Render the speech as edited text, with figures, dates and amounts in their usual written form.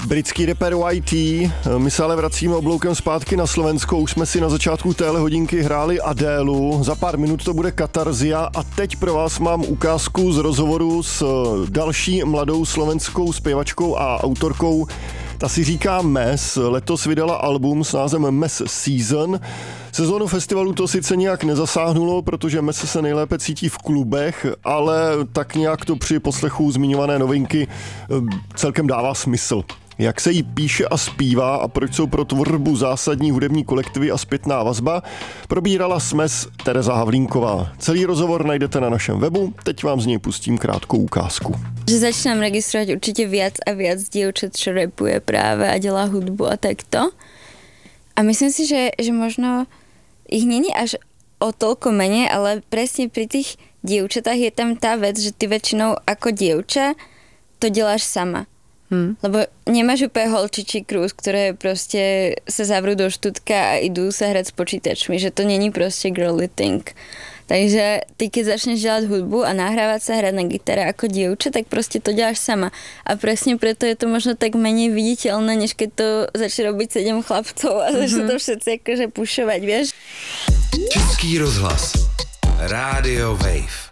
Britský rapper YT, my se ale vracíme obloukem zpátky na Slovensko, už jsme si na začátku téhle hodinky hráli Adélu, za pár minut to bude Katarzia a teď pro vás mám ukázku z rozhovoru s další mladou slovenskou zpěvačkou a autorkou. Ta si říká Mes, letos vydala album s názvem Mes Season. Sezónu festivalu to sice nějak nezasáhnulo, protože Mes se nejlépe cítí v klubech, ale tak nějak to při poslechu zmiňované novinky celkem dává smysl. Jak se jí píše a zpívá a proč jsou pro tvorbu zásadní hudební kolektivy a zpětná vazba, probírala s Mes Tereza Havlínková. Celý rozhovor najdete na našem webu, teď vám z něj pustím krátkou ukázku. Že začínám registrovať určite viac a viac dievčat, čo rapuje práve a delá hudbu a takto. A myslím si, že možno ich není až o toľko menej, ale presne pri tých dievčatách je tam tá vec, že ty väčšinou ako dievča to deláš sama. Lebo nemáš úplne holčičí krús, ktoré proste sa zavrú do štutka a idú sa hrať s počítačmi, že to není proste girly thing. Takže ty keď začneš dělat hudbu a nahrávať sa, hrať na gitare ako dievča, tak proste to děláš sama. A presne preto je to možno tak menej viditeľné, než keď to začne robiť 7 chlapcov a začne to všetci akože pušovať, vieš? Český rozhlas. Rádio Wave.